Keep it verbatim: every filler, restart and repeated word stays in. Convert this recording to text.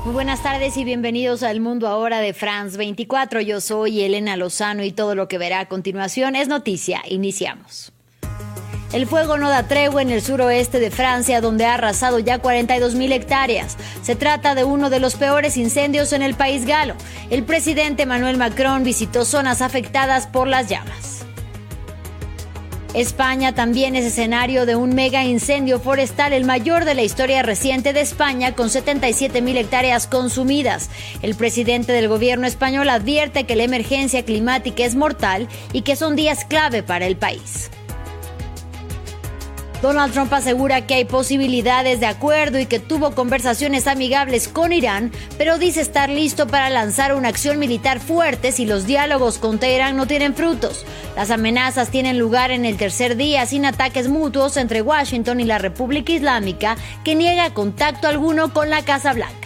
Muy buenas tardes y bienvenidos al Mundo Ahora de France veinticuatro. Yo soy Elena Lozano y todo lo que verá a continuación es noticia. Iniciamos. El fuego no da tregua en el suroeste de Francia, donde ha arrasado ya cuarenta y dos mil hectáreas. Se trata de uno de los peores incendios en el país galo. El presidente Emmanuel Macron visitó zonas afectadas por las llamas. España también es escenario de un mega incendio forestal, el mayor de la historia reciente de España, con setenta y siete mil hectáreas consumidas. El presidente del gobierno español advierte que la emergencia climática es mortal y que son días clave para el país. Donald Trump asegura que hay posibilidades de acuerdo y que tuvo conversaciones amigables con Irán, pero dice estar listo para lanzar una acción militar fuerte si los diálogos con Teherán no tienen frutos. Las amenazas tienen lugar en el tercer día sin ataques mutuos entre Washington y la República Islámica, que niega contacto alguno con la Casa Blanca.